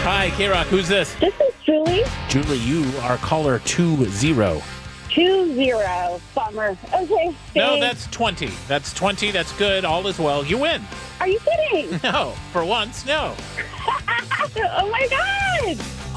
Hi, K-Rock. Who's this? This is Julie. Julie, you are caller 20. 2-0. Bummer. Okay. No, thanks. that's 20. That's 20. That's good. All is well. You win. Are you kidding? No, for once, no. Oh, my God.